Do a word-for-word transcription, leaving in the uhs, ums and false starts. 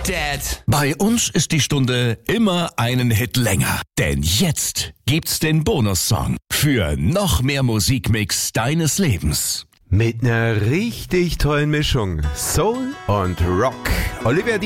Dad. Bei uns ist die Stunde immer einen Hit länger. Denn jetzt gibt's den Bonussong für noch mehr Musikmix deines Lebens. Mit einer richtig tollen Mischung Soul und Rock. Olivia